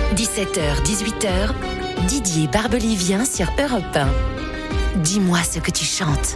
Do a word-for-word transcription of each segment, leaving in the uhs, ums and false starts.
dix-sept heures, dix-huit heures, Didier Barbelivien sur Europe un. Dis-moi ce que tu chantes.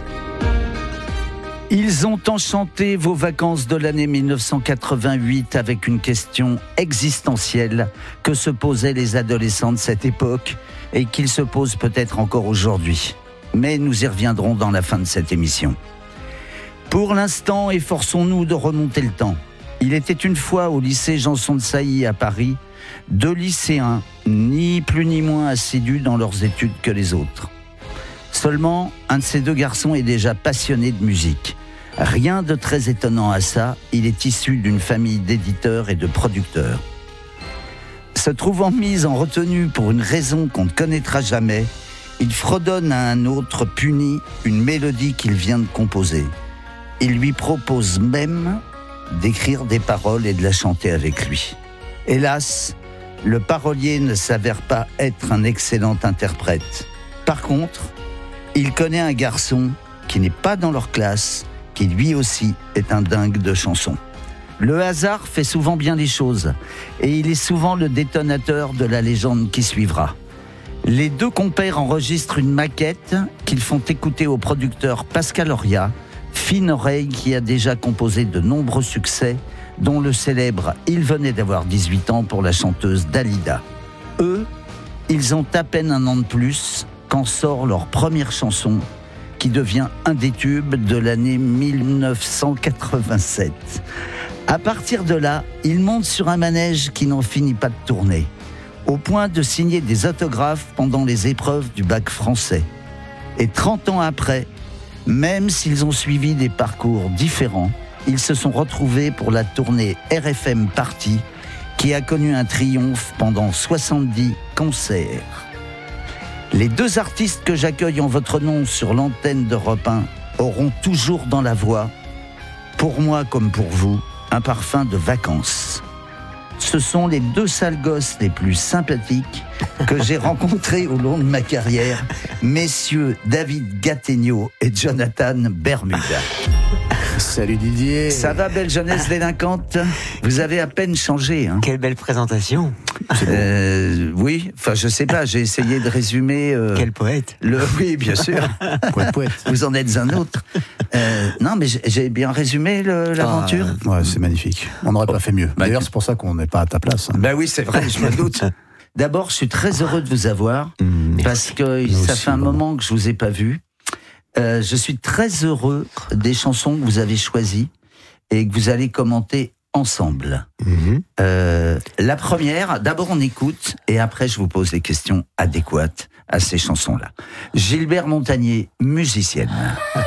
Ils ont enchanté vos vacances de l'année dix-neuf cent quatre-vingt-huit avec une question existentielle que se posaient les adolescents de cette époque et qu'ils se posent peut-être encore aujourd'hui. Mais nous y reviendrons dans la fin de cette émission. Pour l'instant, efforçons-nous de remonter le temps. Il était une fois au lycée Janson de Sailly à Paris, deux lycéens, ni plus ni moins assidus dans leurs études que les autres. Seulement, un de ces deux garçons est déjà passionné de musique. Rien de très étonnant à ça, il est issu d'une famille d'éditeurs et de producteurs. Se trouvant mis en retenue pour une raison qu'on ne connaîtra jamais, il fredonne à un autre puni une mélodie qu'il vient de composer. Il lui propose même d'écrire des paroles et de la chanter avec lui. Hélas, le parolier ne s'avère pas être un excellent interprète. Par contre, il connaît un garçon qui n'est pas dans leur classe, qui lui aussi est un dingue de chansons. Le hasard fait souvent bien les choses, et il est souvent le détonateur de la légende qui suivra. Les deux compères enregistrent une maquette qu'ils font écouter au producteur Pascal Auria, fine oreille qui a déjà composé de nombreux succès, dont le célèbre « Il venait d'avoir dix-huit ans » pour la chanteuse Dalida. Eux, ils ont à peine un an de plus quand sort leur première chanson, qui devient un des tubes de l'année dix-neuf cent quatre-vingt-sept. À partir de là, ils montent sur un manège qui n'en finit pas de tourner, au point de signer des autographes pendant les épreuves du bac français. Et trente ans après, même s'ils ont suivi des parcours différents, ils se sont retrouvés pour la tournée R F M Party, qui a connu un triomphe pendant soixante-dix concerts. Les deux artistes que j'accueille en votre nom sur l'antenne d'Europe un auront toujours dans la voix, pour moi comme pour vous, un parfum de vacances. Ce sont les deux sales gosses les plus sympathiques que j'ai rencontrés au long de ma carrière, messieurs David Gattegno et Jonathan Bermuda. Salut Didier. Ça va, belle jeunesse délinquante? Vous avez à peine changé. Hein. Quelle belle présentation. Euh, oui, enfin je sais pas, j'ai essayé de résumer... Euh, Quel poète. Le, oui, bien sûr. Poète, poète. Vous en êtes un autre. Euh, non, mais j'ai bien résumé le, l'aventure. Ah, ouais, c'est magnifique. On n'aurait pas fait mieux. D'ailleurs, c'est pour ça qu'on n'est pas à ta place. Hein. Ben oui, c'est vrai, je me doute. D'abord, je suis très heureux de vous avoir, mmh, parce que Nous ça aussi, fait un vraiment. moment que je vous ai pas vu. Euh, je suis très heureux des chansons que vous avez choisies et que vous allez commenter ensemble. Mmh. Euh, la première, d'abord on écoute et après je vous pose les questions adéquates à ces chansons-là. Gilbert Montagnier, musicienne.